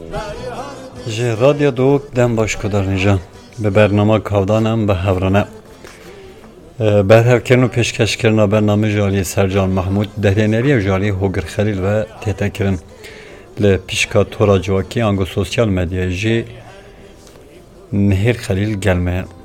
ji Radyo Doğuk dem baş kudarnîjan bi bername kavdanan bi hevrane berhevkirin û pêşkêşkirina bername ji aliyê Sercan Mahmûd dehrêneriya ji aliyê Hogir Xelîl ve tête kirin li pîşka tora civakî ango sosyal medyayê jî Nihêr Xelîl gelmeye